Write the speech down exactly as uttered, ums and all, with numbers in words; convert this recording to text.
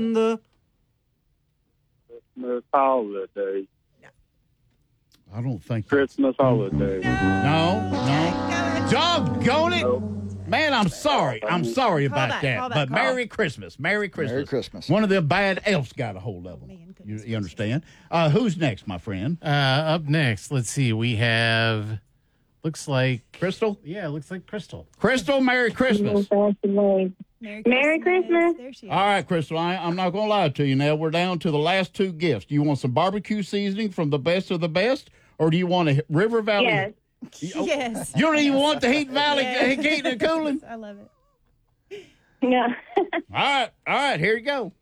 The Christmas holiday. I don't think Christmas holiday. No, no. Doggone it. Nope. Man, I'm sorry. I'm sorry Call about back, that. call back, But call. Merry Christmas. Merry Christmas. Merry Christmas. One of the bad elves got a hold of them. Man, You, goodness you understand? Uh, who's next, my friend? uh, up next, let's see. We have. Looks like Crystal? Yeah, looks like Crystal. Crystal, Merry Christmas. Merry Merry Christmas. There she is. All right, Crystal, I, I'm not going to lie to you now. We're down to the last two gifts. Do you want some barbecue seasoning from the best of the best, or do you want a River Valley? Yes. Yes. You don't even want the Heat Valley Yes. heating and cooling? I love it. Yeah. All right, all right, here you go.